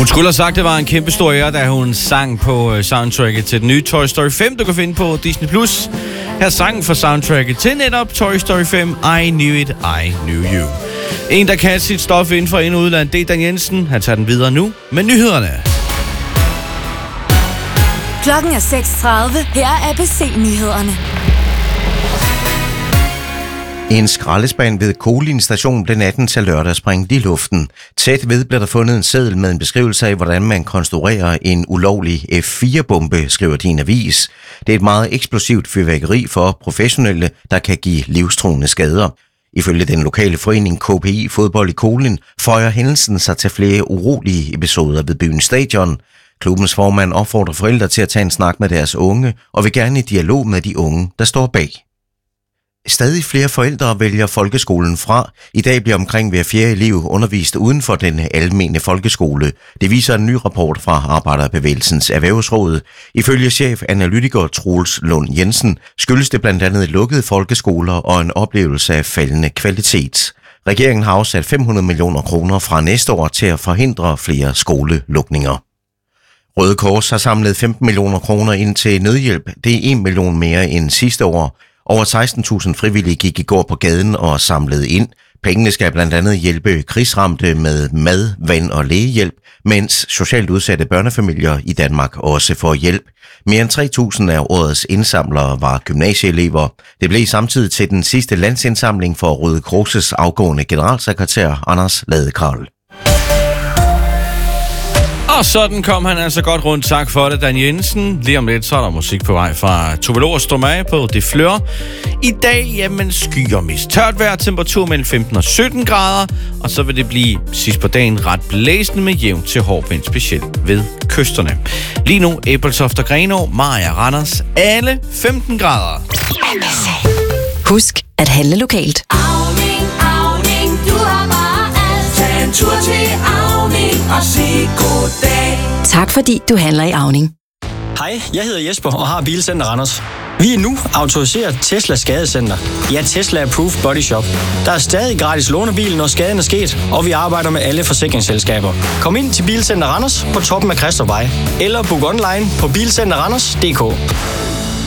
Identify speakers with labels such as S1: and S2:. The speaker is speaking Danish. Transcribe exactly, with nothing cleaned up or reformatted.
S1: Hun skulle have sagt, at det var en kæmpe stor ære, da hun sang på soundtracket til den nye Toy Story fem, du kan finde på Disney plus. Her sang for soundtracket til netop Toy Story fem, I Knew It, I Knew You. En, der kan sit stof inden for ind- og udland, det er Dan Jensen. Han tager den videre nu med nyhederne.
S2: Klokken er seks tredive. Her er A B C-nyhederne.
S3: En skraldespand ved Kolin station blev natten til lørdag sprængt i luften. Tæt ved blev der fundet en seddel med en beskrivelse af, hvordan man konstruerer en ulovlig F fire bombe, skriver din avis. Det er et meget eksplosivt fyrværkeri for professionelle, der kan give livstruende skader. Ifølge den lokale forening K P I Fodbold i Kolin føjer hændelsen sig til flere urolige episoder ved byens stadion. Klubbens formand opfordrer forældre til at tage en snak med deres unge og vil gerne i dialog med de unge, der står bag. Stadig flere forældre vælger folkeskolen fra. I dag bliver omkring hver fjerde elev undervist uden for den almene folkeskole. Det viser en ny rapport fra Arbejderbevægelsens Erhvervsråd. Ifølge chefanalytiker Troels Lund Jensen skyldes det blandt andet lukkede folkeskoler og en oplevelse af faldende kvalitet. Regeringen har afsat fem hundrede millioner kroner fra næste år til at forhindre flere skolelukninger. Røde Kors har samlet femten millioner kroner ind til nødhjælp. Det er en million mere end sidste år. Over seksten tusind frivillige gik i går på gaden og samlede ind. Pengene skal blandt andet hjælpe krigsramte med mad, vand og lægehjælp, mens socialt udsatte børnefamilier i Danmark også får hjælp. Mere end tre tusind af årets indsamlere var gymnasieelever. Det blev samtidig til den sidste landsindsamling for Røde Kors' afgående generalsekretær Anders Ladekarl.
S1: Og sådan kom han altså godt rundt. Tak for det, Dan Jensen. Lige om lidt, så er der musik på vej fra Tove Lo og Stromae på Det Fleur. I dag, jamen, skyer mest tørt vejr, temperatur mellem femten og sytten grader. Og så vil det blive sidst på dagen ret blæsende med jævn til hård vind, specielt ved kysterne. Lige nu, Ebeltoft og Grenaa, Mariager, Randers, alle femten grader.
S4: Husk at handle lokalt.
S5: Auning, Auning, du har bare alt. Tag en tur til Auning og sig goddag.
S4: Tak fordi du handler i Auning.
S6: Hej, jeg hedder Jesper og har Bilcenter Randers. Vi er nu autoriseret Tesla Skadecenter. Ja, Tesla Approved Body Shop. Der er stadig gratis lånebil, når skaden er sket, og vi arbejder med alle forsikringsselskaber. Kom ind til Bilcenter Randers på toppen af Kristrupvej, eller book online på bilcenter randers punktum d k.